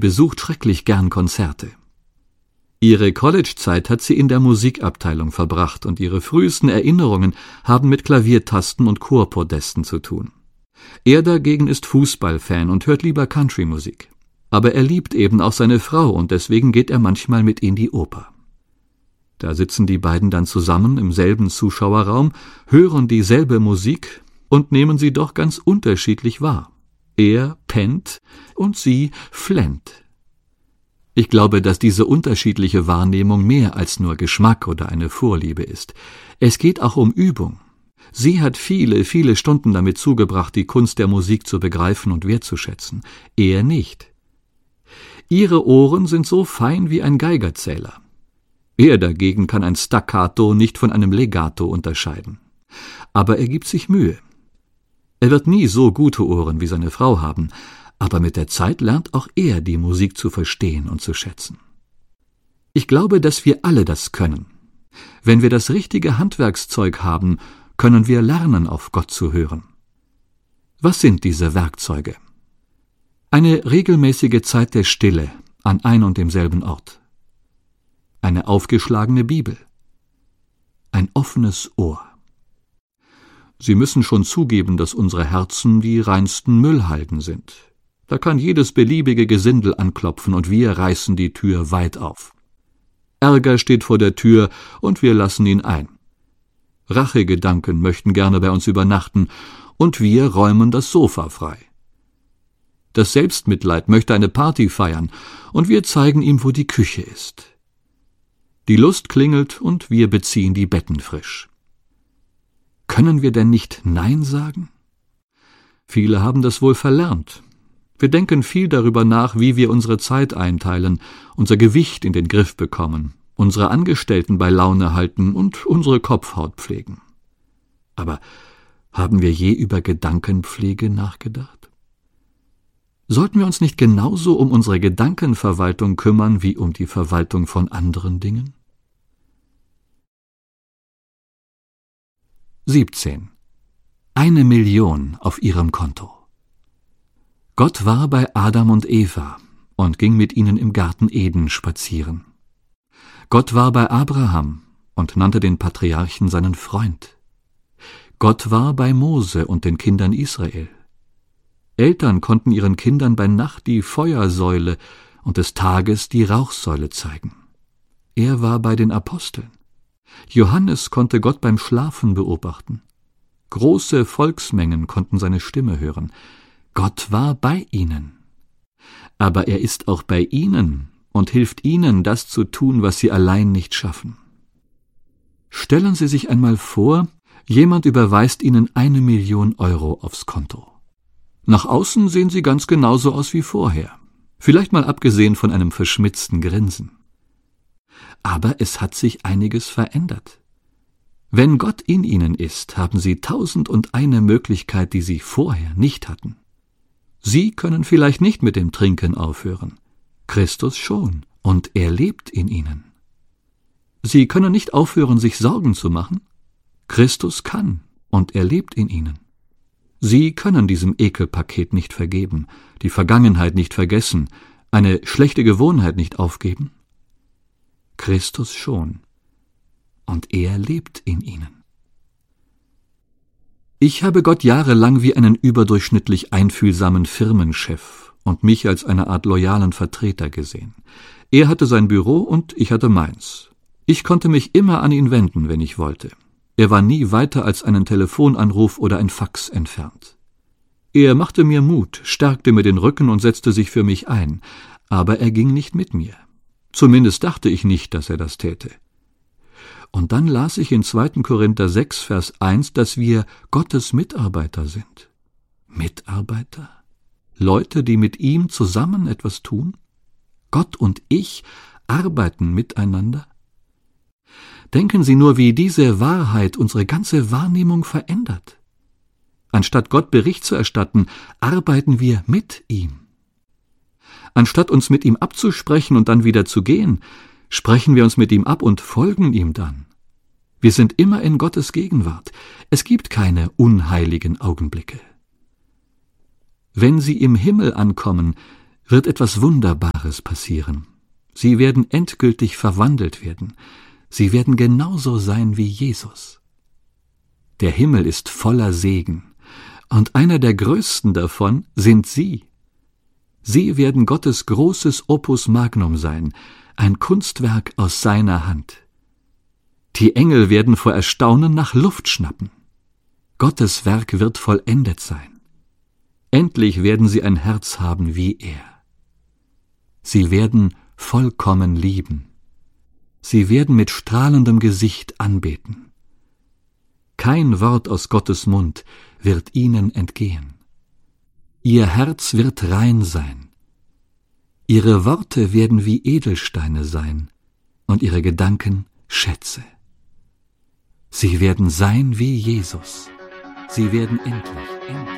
besucht schrecklich gern Konzerte. Ihre Collegezeit hat sie in der Musikabteilung verbracht und ihre frühesten Erinnerungen haben mit Klaviertasten und Chorpodesten zu tun. Er dagegen ist Fußballfan und hört lieber Countrymusik. Aber er liebt eben auch seine Frau und deswegen geht er manchmal mit in die Oper. Da sitzen die beiden dann zusammen im selben Zuschauerraum, hören dieselbe Musik und nehmen sie doch ganz unterschiedlich wahr. Er pennt und sie flennt. Ich glaube, dass diese unterschiedliche Wahrnehmung mehr als nur Geschmack oder eine Vorliebe ist. Es geht auch um Übung. Sie hat viele, viele Stunden damit zugebracht, die Kunst der Musik zu begreifen und wertzuschätzen. Er nicht. Ihre Ohren sind so fein wie ein Geigerzähler. Er dagegen kann ein Staccato nicht von einem Legato unterscheiden. Aber er gibt sich Mühe. Er wird nie so gute Ohren wie seine Frau haben, aber mit der Zeit lernt auch er, die Musik zu verstehen und zu schätzen. Ich glaube, dass wir alle das können. Wenn wir das richtige Handwerkszeug haben, können wir lernen, auf Gott zu hören. Was sind diese Werkzeuge? Eine regelmäßige Zeit der Stille an ein und demselben Ort. Eine aufgeschlagene Bibel. Ein offenes Ohr. Sie müssen schon zugeben, dass unsere Herzen die reinsten Müllhalden sind. Da kann jedes beliebige Gesindel anklopfen und wir reißen die Tür weit auf. Ärger steht vor der Tür und wir lassen ihn ein. Rachegedanken möchten gerne bei uns übernachten und wir räumen das Sofa frei. Das Selbstmitleid möchte eine Party feiern und wir zeigen ihm, wo die Küche ist. Die Lust klingelt und wir beziehen die Betten frisch. Können wir denn nicht Nein sagen? Viele haben das wohl verlernt. Wir denken viel darüber nach, wie wir unsere Zeit einteilen, unser Gewicht in den Griff bekommen, unsere Angestellten bei Laune halten und unsere Kopfhaut pflegen. Aber haben wir je über Gedankenpflege nachgedacht? Sollten wir uns nicht genauso um unsere Gedankenverwaltung kümmern wie um die Verwaltung von anderen Dingen? 17. 1 Million auf ihrem Konto. Gott war bei Adam und Eva und ging mit ihnen im Garten Eden spazieren. Gott war bei Abraham und nannte den Patriarchen seinen Freund. Gott war bei Mose und den Kindern Israel. Eltern konnten ihren Kindern bei Nacht die Feuersäule und des Tages die Rauchsäule zeigen. Er war bei den Aposteln. Johannes konnte Gott beim Schlafen beobachten. Große Volksmengen konnten seine Stimme hören. Gott war bei ihnen. Aber er ist auch bei ihnen und hilft ihnen, das zu tun, was sie allein nicht schaffen. Stellen Sie sich einmal vor, jemand überweist Ihnen 1 Million Euro aufs Konto. Nach außen sehen Sie ganz genauso aus wie vorher, vielleicht mal abgesehen von einem verschmitzten Grinsen. Aber es hat sich einiges verändert. Wenn Gott in Ihnen ist, haben Sie 1001 Möglichkeit, die Sie vorher nicht hatten. Sie können vielleicht nicht mit dem Trinken aufhören, Christus schon, und er lebt in Ihnen. Sie können nicht aufhören, sich Sorgen zu machen, Christus kann, und er lebt in Ihnen. Sie können diesem Ekelpaket nicht vergeben, die Vergangenheit nicht vergessen, eine schlechte Gewohnheit nicht aufgeben. Christus schon, und er lebt in Ihnen. Ich habe Gott jahrelang wie einen überdurchschnittlich einfühlsamen Firmenchef und mich als eine Art loyalen Vertreter gesehen. Er hatte sein Büro und ich hatte meins. Ich konnte mich immer an ihn wenden, wenn ich wollte. Er war nie weiter als einen Telefonanruf oder ein Fax entfernt. Er machte mir Mut, stärkte mir den Rücken und setzte sich für mich ein, aber er ging nicht mit mir. Zumindest dachte ich nicht, dass er das täte. Und dann las ich in 2. Korinther 6, Vers 1, dass wir Gottes Mitarbeiter sind. Mitarbeiter? Leute, die mit ihm zusammen etwas tun? Gott und ich arbeiten miteinander? Denken Sie nur, wie diese Wahrheit unsere ganze Wahrnehmung verändert. Anstatt Gott Bericht zu erstatten, arbeiten wir mit ihm. Anstatt uns mit ihm abzusprechen und dann wieder zu gehen, sprechen wir uns mit ihm ab und folgen ihm dann. Wir sind immer in Gottes Gegenwart. Es gibt keine unheiligen Augenblicke. Wenn Sie im Himmel ankommen, wird etwas Wunderbares passieren. Sie werden endgültig verwandelt werden. Sie werden genauso sein wie Jesus. Der Himmel ist voller Segen, und einer der größten davon sind Sie. Sie werden Gottes großes Opus Magnum sein, ein Kunstwerk aus seiner Hand. Die Engel werden vor Erstaunen nach Luft schnappen. Gottes Werk wird vollendet sein. Endlich werden Sie ein Herz haben wie er. Sie werden vollkommen lieben. Sie werden mit strahlendem Gesicht anbeten. Kein Wort aus Gottes Mund wird Ihnen entgehen. Ihr Herz wird rein sein. Ihre Worte werden wie Edelsteine sein und Ihre Gedanken Schätze. Sie werden sein wie Jesus. Sie werden endlich